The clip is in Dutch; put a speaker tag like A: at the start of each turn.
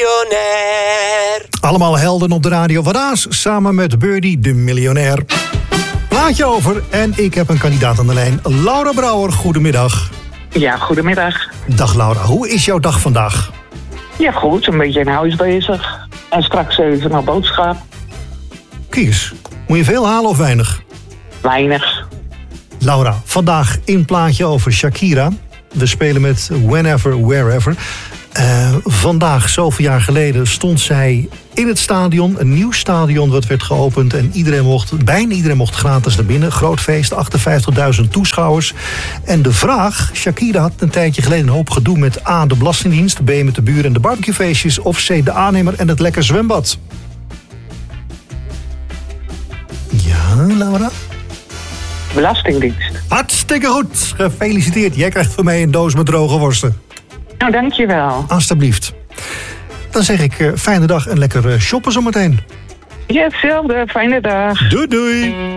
A: miljonair.
B: Allemaal helden op de radio van Aas, samen met Birdie, de miljonair. Plaatje over en ik heb een kandidaat aan de lijn. Laura Brouwer, goedemiddag.
C: Ja, goedemiddag.
B: Dag Laura, hoe is jouw dag vandaag?
C: Ja, goed. Een beetje in huis bezig. En straks even naar boodschap.
B: Kies, moet je veel halen of weinig?
C: Weinig.
B: Laura, vandaag in plaatje over Shakira. We spelen met Whenever, Wherever. Vandaag, zoveel jaar geleden, stond zij in het stadion. Een nieuw stadion dat werd geopend. En bijna iedereen mocht gratis naar binnen. Groot feest, 58.000 toeschouwers. En de vraag, Shakira had een tijdje geleden een hoop gedoe met A, de Belastingdienst, B, met de buren en de barbecuefeestjes, of C, de aannemer en het lekker zwembad. Ja, Laura?
C: Belastingdienst.
B: Hartstikke goed. Gefeliciteerd. Jij krijgt van mij een doos met droge worsten.
C: Nou, dankjewel.
B: Alsjeblieft. Dan zeg ik fijne dag en lekker shoppen zometeen.
C: Ja, hetzelfde. Fijne dag.
B: Doei doei.